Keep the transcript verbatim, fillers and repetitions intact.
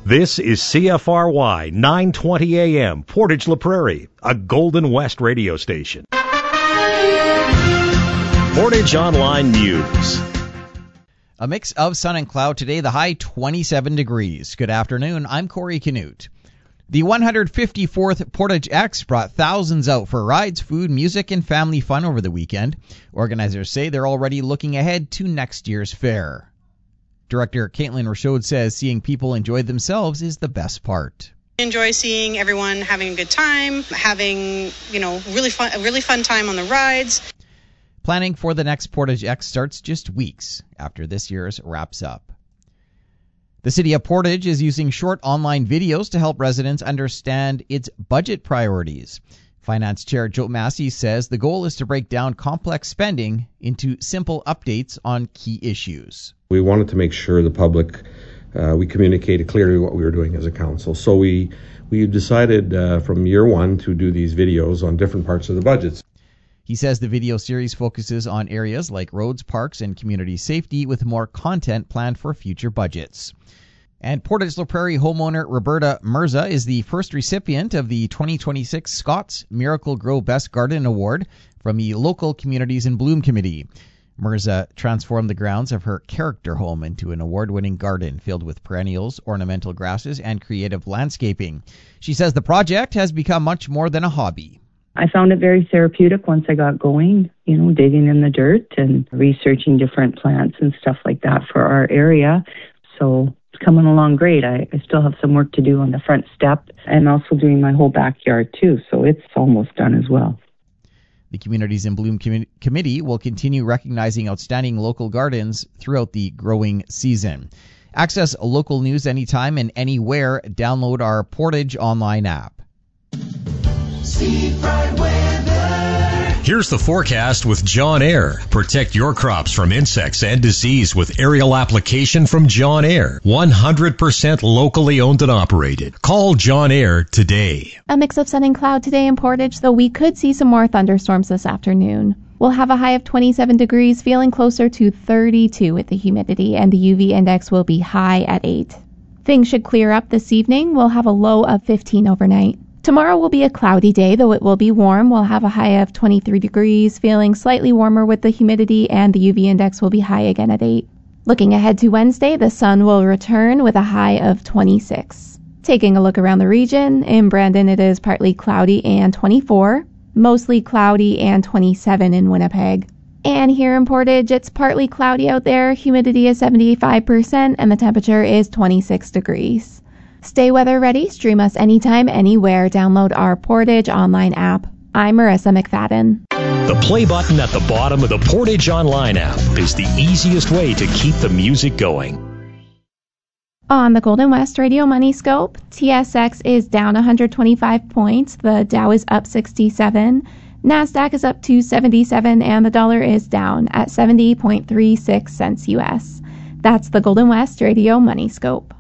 This is C F R Y nine twenty A M, Portage La Prairie, a Golden West radio station. Portage Online News. A mix of sun and cloud today, the high twenty-seven degrees. Good afternoon, I'm Corey Canute. The one hundred fifty-fourth Portage X brought thousands out for rides, food, music, and family fun over the weekend. Organizers say they're already looking ahead to next year's fair. Director Caitlin Rochaud says seeing people enjoy themselves is the best part. Enjoy seeing everyone having a good time, having, you know, really fun, a really fun time on the rides. Planning for the next Portage X starts just weeks after this year's wraps up. The City of Portage is using short online videos to help residents understand its budget priorities. Finance Chair Joe Massey says the goal is to break down complex spending into simple updates on key issues. We wanted to make sure the public, uh, we communicated clearly what we were doing as a council. So we, we decided uh, from year one to do these videos on different parts of the budgets. He says the video series focuses on areas like roads, parks, and community safety with more content planned for future budgets. And Portage La Prairie homeowner Roberta Mirza is the first recipient of the twenty twenty-six Scott's Miracle Grow Best Garden Award from the Local Communities in Bloom Committee. Mirza transformed the grounds of her character home into an award-winning garden filled with perennials, ornamental grasses, and creative landscaping. She says the project has become much more than a hobby. I found it very therapeutic once I got going, you know, digging in the dirt and researching different plants and stuff like that for our area. So it's coming along great. I, I still have some work to do on the front step and also doing my whole backyard too. So it's almost done as well. The Communities in Bloom Com- Committee will continue recognizing outstanding local gardens throughout the growing season. Access local news anytime and anywhere. Download our Portage online app. Here's the forecast with John Air. Protect your crops from insects and disease with aerial application from John Air. one hundred percent locally owned and operated. Call John Air today. A mix of sun and cloud today in Portage, though we could see some more thunderstorms this afternoon. We'll have a high of twenty-seven degrees, feeling closer to thirty-two with the humidity, and the U V index will be high at eight. Things should clear up this evening. We'll have a low of fifteen overnight. Tomorrow will be a cloudy day, though it will be warm. We'll have a high of twenty-three degrees, feeling slightly warmer with the humidity, and the U V index will be high again at eight. Looking ahead to Wednesday, the sun will return with a high of twenty-six. Taking a look around the region, in Brandon it is partly cloudy and twenty-four, mostly cloudy and twenty-seven in Winnipeg. And here in Portage, it's partly cloudy out there, humidity is seventy-five percent, and the temperature is twenty-six degrees. Stay weather ready. Stream us anytime, anywhere. Download our Portage online app. I'm Marissa McFadden. The play button at the bottom of the Portage Online app is the easiest way to keep the music going. On the Golden West Radio Money Scope, T S X is down one hundred twenty-five points. The Dow is up sixty-seven. NASDAQ is up two seventy-seven, and the dollar is down at seventy point three six cents U S. That's the Golden West Radio Money Scope.